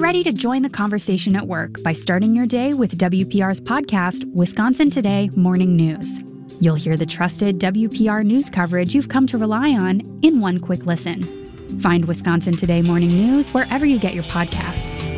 ready to join the conversation at work by starting your day with WPR's podcast, Wisconsin Today Morning News. You'll hear the trusted WPR news coverage you've come to rely on in one quick listen. Find Wisconsin Today Morning News wherever you get your podcasts.